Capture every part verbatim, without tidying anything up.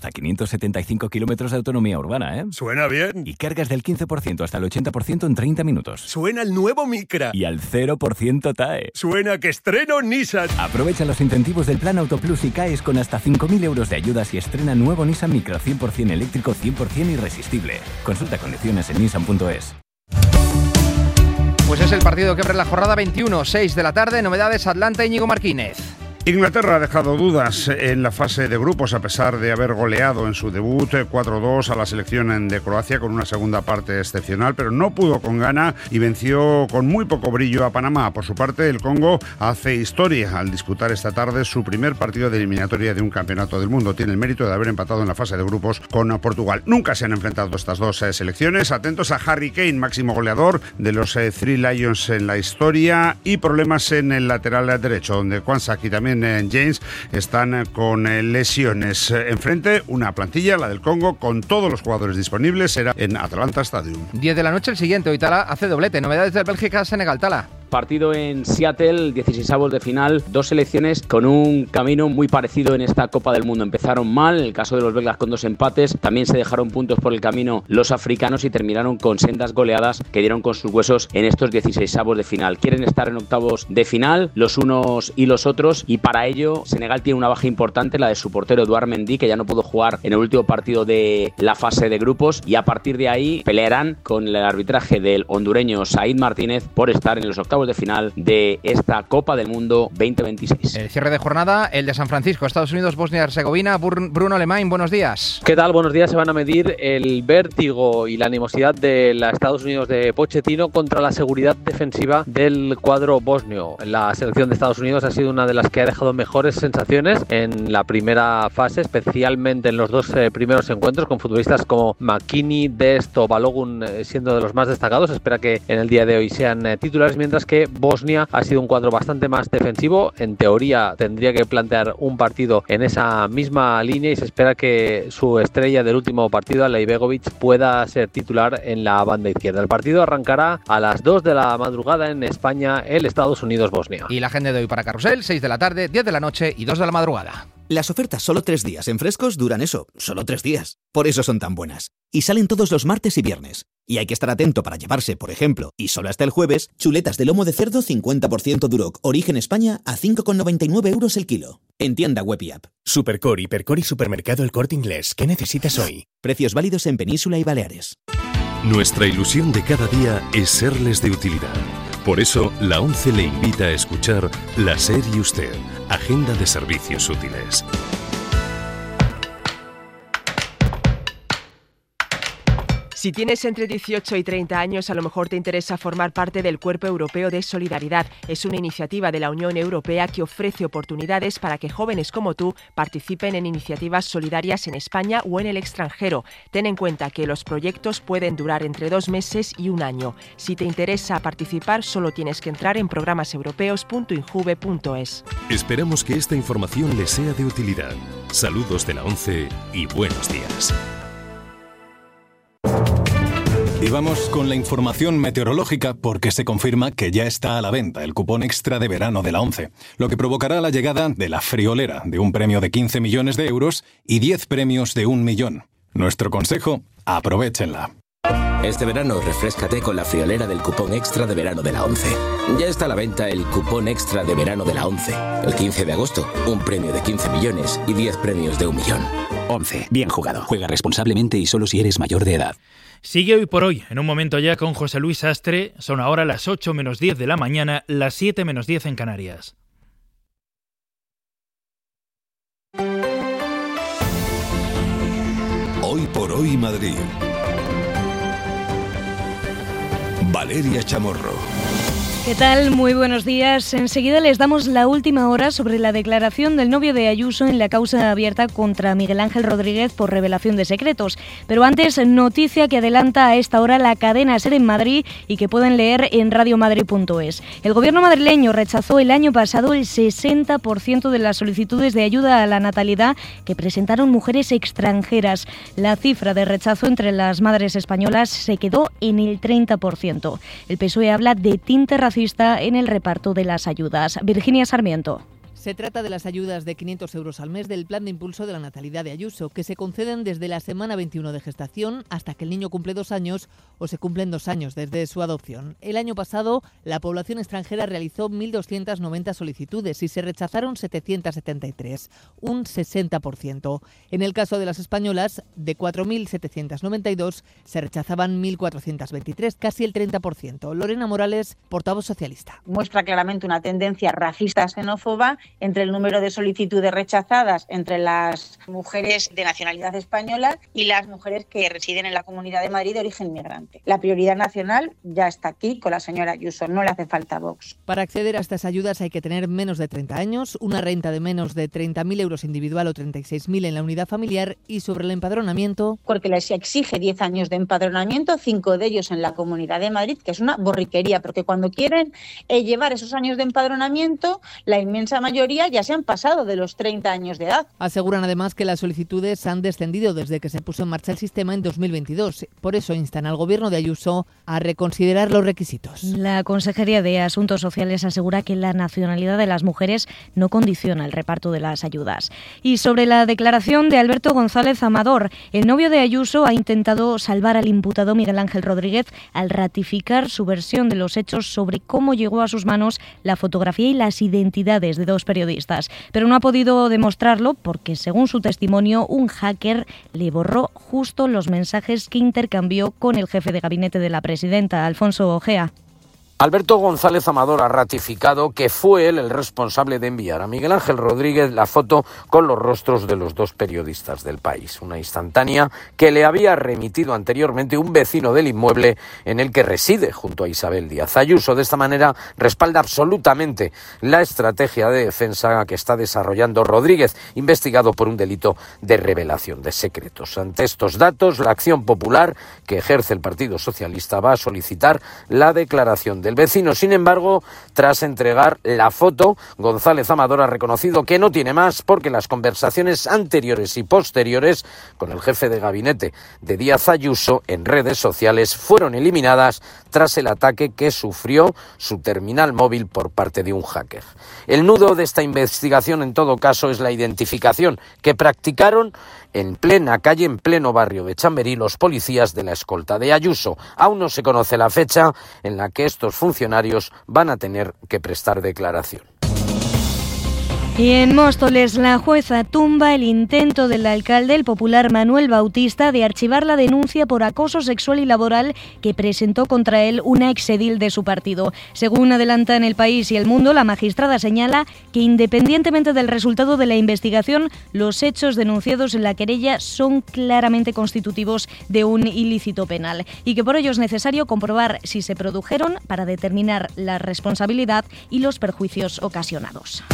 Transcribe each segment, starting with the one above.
hasta quinientos setenta y cinco kilómetros de autonomía urbana, ¿eh? Suena bien. Y cargas del quince por ciento hasta el ochenta por ciento en treinta minutos. Suena el nuevo Micra. Y al cero por ciento T A E. Suena que estreno Nissan. Aprovecha los incentivos del Plan Auto Plus y caes con hasta cinco mil euros de ayudas y estrena nuevo Nissan Micra cien por ciento eléctrico, cien por ciento irresistible. Consulta condiciones en nissan punto es. Pues es el partido que abre la jornada veintiuno, seis de la tarde, novedades Atlanta, Íñigo Martínez. Inglaterra ha dejado dudas en la fase de grupos a pesar de haber goleado en su debut cuatro dos a la selección de Croacia con una segunda parte excepcional, pero no pudo con gana y venció con muy poco brillo a Panamá. Por su parte, el Congo hace historia al disputar esta tarde su primer partido de eliminatoria de un campeonato del mundo. Tiene el mérito de haber empatado en la fase de grupos con Portugal. Nunca se han enfrentado estas dos eh, selecciones. Atentos a Harry Kane, máximo goleador de los eh, Three Lions en la historia, y problemas en el lateral derecho, donde Kwanzaa y también James están con lesiones. Enfrente, una plantilla, la del Congo, con todos los jugadores disponibles, será en Atlanta Stadium. diez de la noche el siguiente, hoy Tala hace doblete. Novedades del Bélgica-Senegal, Tala. Partido en Seattle, dieciseisavos de final, dos selecciones con un camino muy parecido en esta Copa del Mundo. Empezaron mal, en el caso de los belgas con dos empates, también se dejaron puntos por el camino los africanos y terminaron con sendas goleadas que dieron con sus huesos en estos dieciseisavos de final. Quieren estar en octavos de final, los unos y los otros, y para ello Senegal tiene una baja importante, la de su portero Edouard Mendy, que ya no pudo jugar en el último partido de la fase de grupos, y a partir de ahí pelearán con el arbitraje del hondureño Said Martínez por estar en los octavos de final de esta Copa del Mundo veinte veintiséis. El cierre de jornada, el de San Francisco, Estados Unidos, Bosnia y Herzegovina. Bruno Alemán, buenos días. ¿Qué tal? Buenos días. Se van a medir el vértigo y la animosidad de los Estados Unidos de Pochettino contra la seguridad defensiva del cuadro bosnio. La selección de Estados Unidos ha sido una de las que ha dejado mejores sensaciones en la primera fase, especialmente en los dos eh, primeros encuentros, con futbolistas como McKinney, Dest o Balogun eh, siendo de los más destacados. Se espera que en el día de hoy sean eh, titulares, mientras que Bosnia ha sido un cuadro bastante más defensivo. En teoría tendría que plantear un partido en esa misma línea y se espera que su estrella del último partido, Alej Begovic, pueda ser titular en la banda izquierda. El partido arrancará a las dos de la madrugada en España, el Estados Unidos-Bosnia. Y la agenda de hoy para Carrusel, seis de la tarde, diez de la noche y dos de la madrugada. Las ofertas solo tres días en Frescos duran eso, solo tres días. Por eso son tan buenas. Y salen todos los martes y viernes. Y hay que estar atento para llevarse, por ejemplo, y solo hasta el jueves, chuletas de lomo de cerdo cincuenta por ciento Duroc, origen España, a cinco con noventa y nueve euros el kilo. En tienda web y app. Supercor, Hipercor y Supermercado El Corte Inglés. ¿Qué necesitas hoy? Precios válidos en Península y Baleares. Nuestra ilusión de cada día es serles de utilidad. Por eso, la ONCE le invita a escuchar La SER y Usted, Agenda de Servicios Útiles. Si tienes entre dieciocho y treinta años, a lo mejor te interesa formar parte del Cuerpo Europeo de Solidaridad. Es una iniciativa de la Unión Europea que ofrece oportunidades para que jóvenes como tú participen en iniciativas solidarias en España o en el extranjero. Ten en cuenta que los proyectos pueden durar entre dos meses y un año. Si te interesa participar, solo tienes que entrar en programas europeos punto injuve punto es. Esperamos que esta información les sea de utilidad. Saludos de la ONCE y buenos días. Y vamos con la información meteorológica porque se confirma que ya está a la venta el cupón extra de verano de la ONCE, lo que provocará la llegada de la friolera de un premio de quince millones de euros y diez premios de un millón. Nuestro consejo, aprovéchenla. Este verano refréscate con la friolera del cupón extra de verano de la ONCE. Ya está a la venta el cupón extra de verano de la ONCE. El quince de agosto, un premio de quince millones y diez premios de un millón. ONCE, bien jugado. Juega responsablemente y solo si eres mayor de edad. Sigue Hoy por Hoy, en un momento ya con José Luis Sastre. Son ahora las ocho menos diez de la mañana, las siete menos diez en Canarias. Hoy por Hoy Madrid. Valeria Chamorro. ¿Qué tal? Muy buenos días. Enseguida les damos la última hora sobre la declaración del novio de Ayuso en la causa abierta contra Miguel Ángel Rodríguez por revelación de secretos. Pero antes, noticia que adelanta a esta hora la cadena SER en Madrid y que pueden leer en radio madrid punto es. El gobierno madrileño rechazó el año pasado el sesenta por ciento de las solicitudes de ayuda a la natalidad que presentaron mujeres extranjeras. La cifra de rechazo entre las madres españolas se quedó en el treinta por ciento. El P S O E habla de tinte racista en el reparto de las ayudas. Virginia Sarmiento. Se trata de las ayudas de quinientos euros al mes del Plan de Impulso de la Natalidad de Ayuso, que se conceden desde la semana veintiuno de gestación hasta que el niño cumple dos años o se cumplen dos años desde su adopción. El año pasado, la población extranjera realizó mil doscientas noventa solicitudes y se rechazaron setecientas setenta y tres, un sesenta por ciento. En el caso de las españolas, de cuatro mil setecientas noventa y dos, se rechazaban mil cuatrocientas veintitrés, casi el treinta por ciento. Lorena Morales, portavoz socialista. Muestra claramente una tendencia racista xenófoba entre el número de solicitudes rechazadas entre las mujeres de nacionalidad española y las mujeres que residen en la Comunidad de Madrid de origen inmigrante. La prioridad nacional ya está aquí con la señora Ayuso, no le hace falta Vox. Para acceder a estas ayudas hay que tener menos de treinta años, una renta de menos de treinta mil euros individual o treinta y seis mil en la unidad familiar, y sobre el empadronamiento... Porque les exige diez años de empadronamiento, cinco de ellos en la Comunidad de Madrid, que es una borriquería, porque cuando quieren eh, llevar esos años de empadronamiento, la inmensa mayoría ya se han pasado de los treinta años de edad. Aseguran además que las solicitudes han descendido desde que se puso en marcha el sistema en dos mil veintidós. Por eso instan al Gobierno de Ayuso a reconsiderar los requisitos. La Consejería de Asuntos Sociales asegura que la nacionalidad de las mujeres no condiciona el reparto de las ayudas. Y sobre la declaración de Alberto González Amador, el novio de Ayuso ha intentado salvar al imputado Miguel Ángel Rodríguez al ratificar su versión de los hechos sobre cómo llegó a sus manos la fotografía y las identidades de dos periodistas. Pero no ha podido demostrarlo porque, según su testimonio, un hacker le borró justo los mensajes que intercambió con el jefe de gabinete de la presidenta, Alfonso Ojea. Alberto González Amador ha ratificado que fue él el responsable de enviar a Miguel Ángel Rodríguez la foto con los rostros de los dos periodistas del País, una instantánea que le había remitido anteriormente un vecino del inmueble en el que reside junto a Isabel Díaz Ayuso. De esta manera respalda absolutamente la estrategia de defensa que está desarrollando Rodríguez, investigado por un delito de revelación de secretos. Ante estos datos, la Acción Popular que ejerce el Partido Socialista va a solicitar la declaración del vecino. Sin embargo, tras entregar la foto, González Amador ha reconocido que no tiene más porque las conversaciones anteriores y posteriores con el jefe de gabinete de Díaz Ayuso en redes sociales fueron eliminadas tras el ataque que sufrió su terminal móvil por parte de un hacker. El nudo de esta investigación, en todo caso, es la identificación que practicaron en plena calle, en pleno barrio de Chamberí, los policías de la escolta de Ayuso. Aún no se conoce la fecha en la que estos funcionarios van a tener que prestar declaración. Y en Móstoles, la jueza tumba el intento del alcalde, el popular Manuel Bautista, de archivar la denuncia por acoso sexual y laboral que presentó contra él una exedil de su partido. Según adelantan El País y El Mundo, la magistrada señala que, independientemente del resultado de la investigación, los hechos denunciados en la querella son claramente constitutivos de un ilícito penal y que por ello es necesario comprobar si se produjeron para determinar la responsabilidad y los perjuicios ocasionados.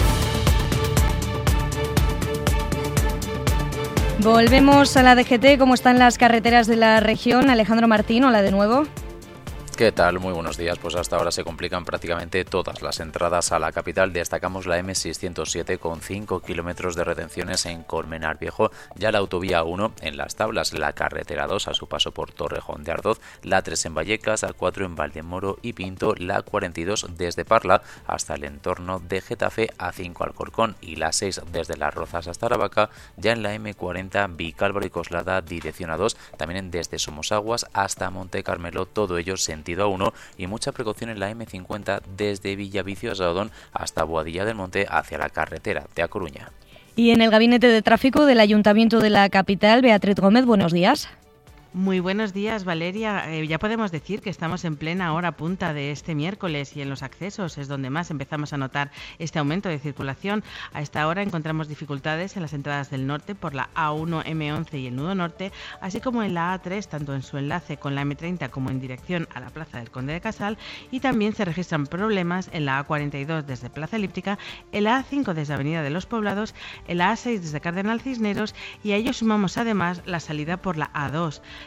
Volvemos a la D G T. ¿Cómo están las carreteras de la región? Alejandro Martín, hola de nuevo. ¿Qué tal? Muy buenos días. Pues hasta ahora se complican prácticamente todas las entradas a la capital. Destacamos la eme seiscientos siete con cinco kilómetros de retenciones en Colmenar Viejo, ya la autovía uno en Las Tablas, la carretera dos a su paso por Torrejón de Ardoz, la tres en Vallecas, a cuatro en Valdemoro y Pinto, la cuarenta y dos desde Parla hasta el entorno de Getafe, a cinco Alcorcón y la seis desde Las Rozas hasta Aravaca, ya en la eme cuarenta Vicálvaro y Coslada dirección a dos, también desde Somosaguas hasta Monte Carmelo, todo ello sentido a uno, y mucha precaución en la eme cincuenta desde Villavicio a Saudón hasta Boadilla del Monte hacia la carretera de A Coruña. Y en el Gabinete de Tráfico del Ayuntamiento de la capital, Beatriz Gómez, buenos días. Muy buenos días, Valeria. Eh, ya podemos decir que estamos en plena hora punta de este miércoles y en los accesos es donde más empezamos a notar este aumento de circulación. A esta hora encontramos dificultades en las entradas del norte por la A uno, eme once y el nudo norte, así como en la A tres, tanto en su enlace con la eme treinta como en dirección a la Plaza del Conde de Casal, y también se registran problemas en la A cuarenta y dos desde Plaza Elíptica, en la A cinco desde Avenida de los Poblados, en la A seis desde Cardenal Cisneros, y a ello sumamos además la salida por la A dos.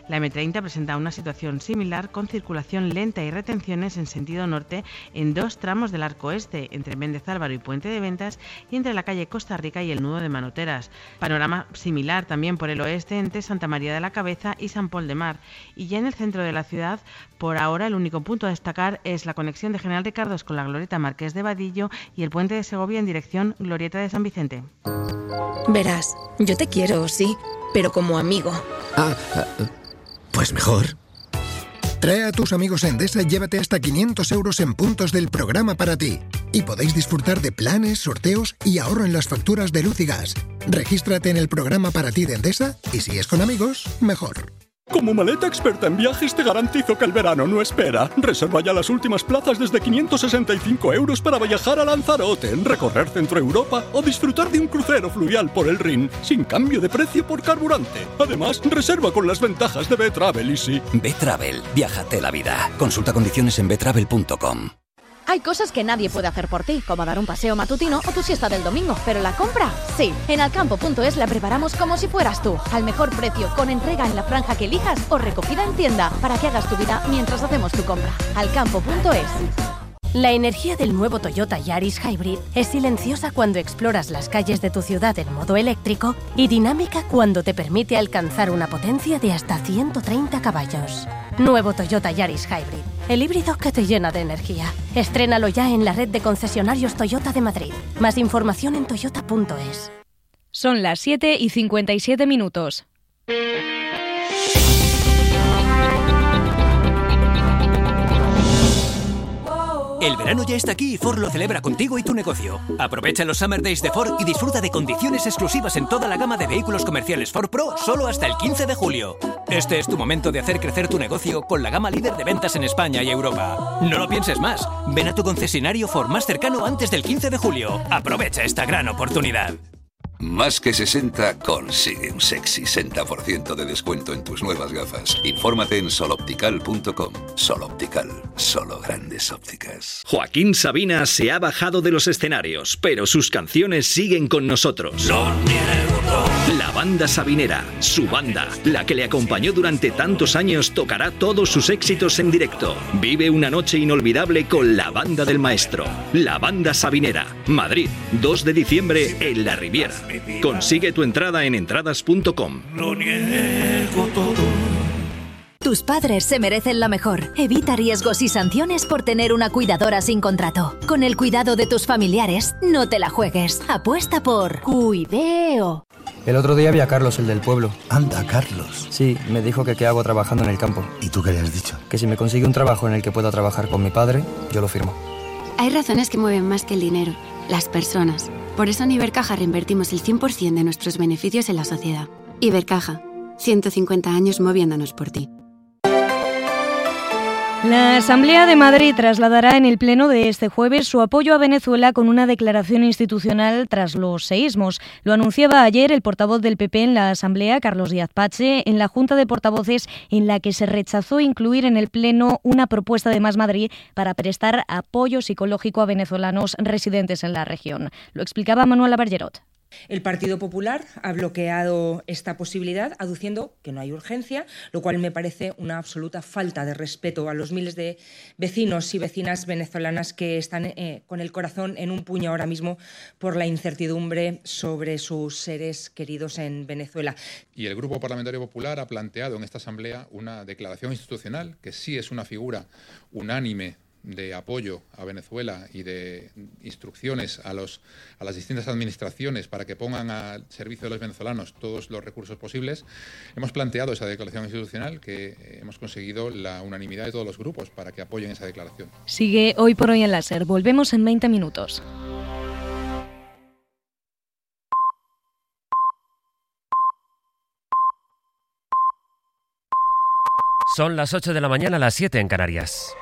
La eme treinta presenta una situación similar con circulación lenta y retenciones en sentido norte en dos tramos del arco este, entre Méndez Álvaro y Puente de Ventas y entre la calle Costa Rica y el nudo de Manoteras. Panorama similar también por el oeste entre Santa María de la Cabeza y San Pol de Mar. Y ya en el centro de la ciudad, por ahora el único punto a destacar es la conexión de General Ricardos con la Glorieta Marqués de Vadillo y el puente de Segovia en dirección Glorieta de San Vicente. Verás, yo te quiero, sí, pero como amigo. Ah, pues mejor. Trae a tus amigos a Endesa y llévate hasta quinientos euros en puntos del programa para ti. Y podéis disfrutar de planes, sorteos y ahorro en las facturas de luz y gas. Regístrate en el programa para ti de Endesa y si es con amigos, mejor. Como maleta experta en viajes te garantizo que el verano no espera. Reserva ya las últimas plazas desde quinientos sesenta y cinco euros para viajar a Lanzarote, recorrer Centro Europa o disfrutar de un crucero fluvial por el Rin, sin cambio de precio por carburante. Además, reserva con las ventajas de B-Travel Easy. B-Travel, viájate la vida. Consulta condiciones en b travel punto com. Hay cosas que nadie puede hacer por ti, como dar un paseo matutino o tu siesta del domingo, pero la compra, sí. En alcampo punto es la preparamos como si fueras tú, al mejor precio, con entrega en la franja que elijas o recogida en tienda, para que hagas tu vida mientras hacemos tu compra. alcampo punto es. La energía del nuevo Toyota Yaris Hybrid es silenciosa cuando exploras las calles de tu ciudad en modo eléctrico y dinámica cuando te permite alcanzar una potencia de hasta ciento treinta caballos. Nuevo Toyota Yaris Hybrid, el híbrido que te llena de energía. Estrénalo ya en la red de concesionarios Toyota de Madrid. Más información en toyota punto es. Son las siete y cincuenta y siete minutos. El verano ya está aquí y Ford lo celebra contigo y tu negocio. Aprovecha los Summer Days de Ford y disfruta de condiciones exclusivas en toda la gama de vehículos comerciales Ford Pro solo hasta el quince de julio. Este es tu momento de hacer crecer tu negocio con la gama líder de ventas en España y Europa. No lo pienses más. Ven a tu concesionario Ford más cercano antes del quince de julio. Aprovecha esta gran oportunidad. Más que sesenta consigue un sexy sesenta por ciento de descuento en tus nuevas gafas. Infórmate en sol optical punto com. Sol Optical, solo grandes ópticas. Joaquín Sabina se ha bajado de los escenarios, pero sus canciones siguen con nosotros. La banda sabinera, su banda, la que le acompañó durante tantos años, tocará todos sus éxitos en directo. Vive una noche inolvidable con la banda del maestro. La banda sabinera, Madrid, dos de diciembre en La Riviera. Consigue tu entrada en entradas punto com. Lo niego todo. Tus padres se merecen lo mejor. Evita riesgos y sanciones por tener una cuidadora sin contrato. Con el cuidado de tus familiares, no te la juegues. Apuesta por Cuideo. El otro día vi a Carlos, el del pueblo. Anda, Carlos. Sí, me dijo que qué hago trabajando en el campo. ¿Y tú qué le has dicho? Que si me consigue un trabajo en el que pueda trabajar con mi padre, yo lo firmo. Hay razones que mueven más que el dinero, las personas. Por eso en Ibercaja reinvertimos el cien por ciento de nuestros beneficios en la sociedad. Ibercaja, ciento cincuenta años moviéndonos por ti. La Asamblea de Madrid trasladará en el pleno de este jueves su apoyo a Venezuela con una declaración institucional tras los seísmos. Lo anunciaba ayer el portavoz del P P en la Asamblea, Carlos Díaz Pache, en la Junta de Portavoces, en la que se rechazó incluir en el pleno una propuesta de Más Madrid para prestar apoyo psicológico a venezolanos residentes en la región. Lo explicaba Manuela Bargerot. El Partido Popular ha bloqueado esta posibilidad aduciendo que no hay urgencia, lo cual me parece una absoluta falta de respeto a los miles de vecinos y vecinas venezolanas que están eh, con el corazón en un puño ahora mismo por la incertidumbre sobre sus seres queridos en Venezuela. Y el Grupo Parlamentario Popular ha planteado en esta Asamblea una declaración institucional que sí es una figura unánime de apoyo a Venezuela y de instrucciones a, los, a las distintas administraciones para que pongan al servicio de los venezolanos todos los recursos posibles. Hemos planteado esa declaración institucional que hemos conseguido la unanimidad de todos los grupos para que apoyen esa declaración. Sigue Hoy por Hoy en la SER. Volvemos en veinte minutos. Son las ocho de la mañana, las siete en Canarias.